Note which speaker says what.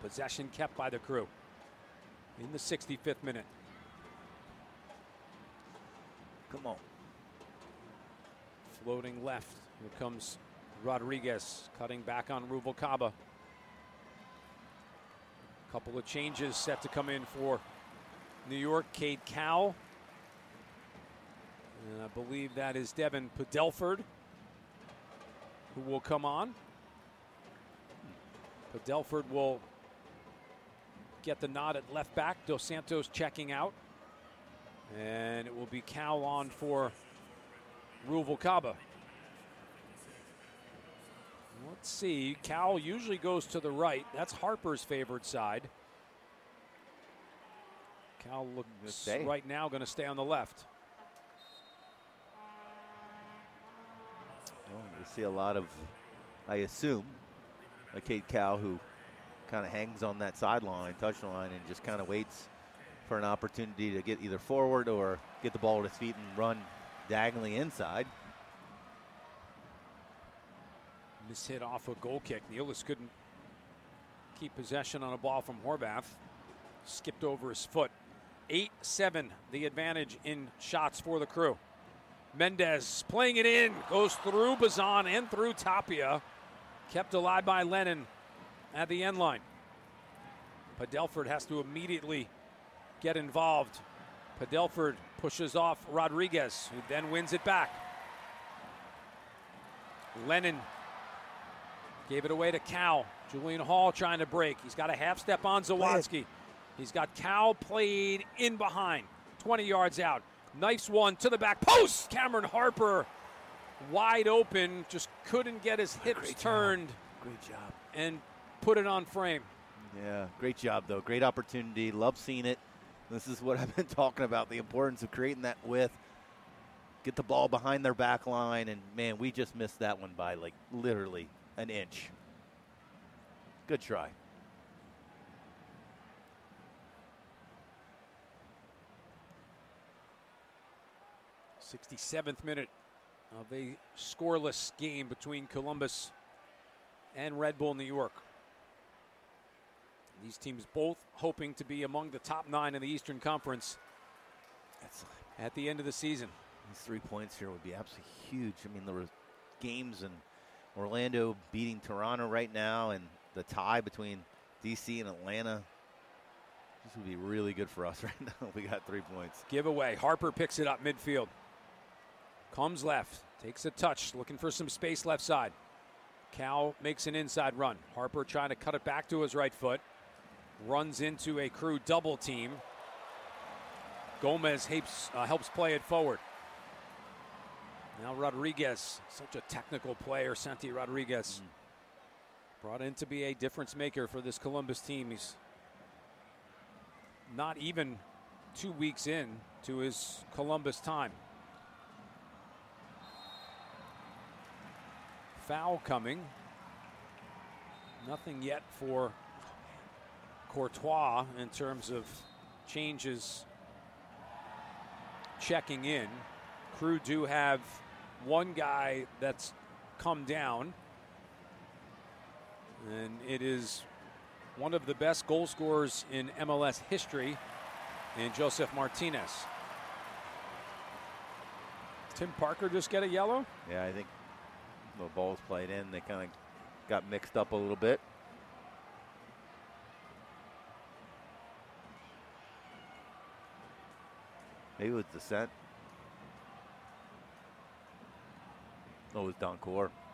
Speaker 1: Possession kept by the Crew in the 65th minute.
Speaker 2: Come on.
Speaker 1: Floating left. Here comes Rodriguez cutting back on Rubalcaba. Couple of changes set to come in for New York. Cade Cowell. And I believe that is Devin Padelford who will come on. Padelford will get the nod at left back. Dos Santos checking out. And it will be Cowell on for Rubalcaba. Let's see. Cowell usually goes to the right. That's Harper's favored side. Cowell looks right now going to stay on the left.
Speaker 2: Well, you see a lot of, I assume, a Cade Cowell who kind of hangs on that sideline, touchline, and just kind of waits for an opportunity to get either forward or get the ball at his feet and run diagonally inside.
Speaker 1: Mishit off a goal kick. Nealis couldn't keep possession on a ball from Horvath. Skipped over his foot. 8-7, the advantage in shots for the Crew. Mendez playing it in. Goes through Bazan and through Tapia. Kept alive by Lennon at the end line. Padelford has to immediately get involved. Padelford pushes off Rodriguez, who then wins it back. Lennon gave it away to Cowell. Julian Hall trying to break. He's got a half step on Zawadzki. He's got Cowell played in behind. 20 yards out. Knifes one to the back post. Cameron Harper wide open. Just couldn't get his hips turned.
Speaker 2: Great job.
Speaker 1: And put it on frame.
Speaker 2: Yeah, great job, though. Great opportunity. Love seeing it. This is what I've been talking about, the importance of creating that width. Get the ball behind their back line, and, man, we just missed that one by, like, literally an inch. Good try.
Speaker 1: '67th minute of a scoreless game between Columbus and Red Bull New York. These teams both hoping to be among the top 9 in the Eastern Conference at the end of the season.
Speaker 2: These 3 points here would be absolutely huge. I mean, there were games in Orlando beating Toronto right now, and the tie between DC and Atlanta. This would be really good for us right now. We got 3 points.
Speaker 1: Giveaway. Harper picks it up midfield. Comes left. Takes a touch. Looking for some space left side. Cowell makes an inside run. Harper trying to cut it back to his right foot. Runs into a Crew double team. Gomez helps play it forward. Now Rodriguez, such a technical player, Santi Rodriguez. Brought in to be a difference maker for this Columbus team. He's not even 2 weeks in to his Columbus time. Foul coming. Nothing yet for Courtois in terms of changes checking in. Crew do have one guy that's come down, and it is one of the best goal scorers in MLS history in Joseph Martinez. Tim Parker just get a yellow?
Speaker 2: Yeah, I think the ball's played in. They kind of got mixed up a little bit. Maybe it was Descent. Oh, it was Doncourt.